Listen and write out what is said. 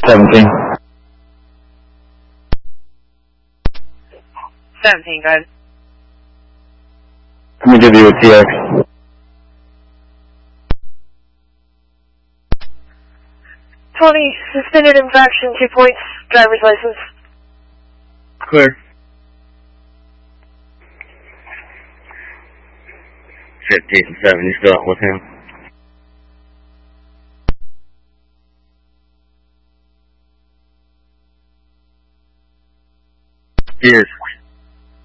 17. 17, go ahead. Let me give you a TX. 20, suspended infraction, 2 points, driver's license. Clear. 15-7, you still up with him? Yes.